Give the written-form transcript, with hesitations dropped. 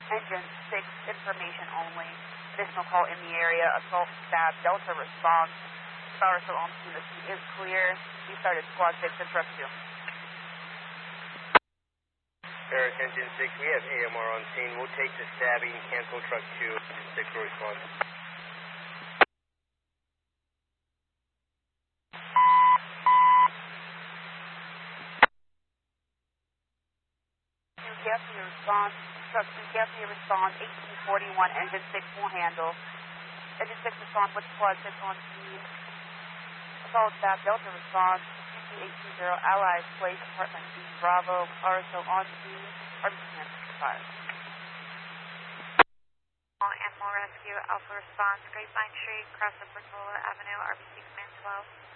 Engine 6, information only. Additional call in the area, assault stab, Delta response. RSO on scene, the scene is clear. We started squad 6 and truck 2. Paris Engine 6, we have AMR on scene. We'll take the stabbing, cancel truck 2, Engine 6 will respond. Carefully response, truck 2 carefully response, 1841, engine 6 will handle. Engine 6 response with squad 6 on scene. Assault staff, Delta response, 2820, Allies Place, Apartment B, Bravo, RSO on scene, RBC fire. Animal Rescue, Alpha response, Grapevine Street, cross of Portola Avenue, RBC Command 12.